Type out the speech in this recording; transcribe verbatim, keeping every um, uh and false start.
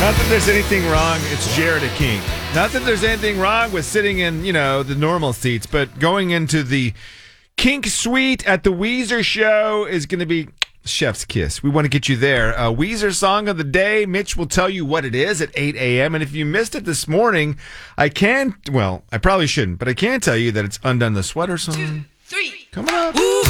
Not that there's anything wrong. It's Jared at Kink. Not that there's anything wrong with sitting in, you know, the normal seats, but going into the Kink Suite at the Weezer show is going to be chef's kiss. We want to get you there. Uh, Weezer song of the day. Mitch will tell you what it is at eight a.m. And if you missed it this morning, I can, well, I probably shouldn't, but I can tell you that it's Undone the Sweater song. Two, three. Come on up. Woo!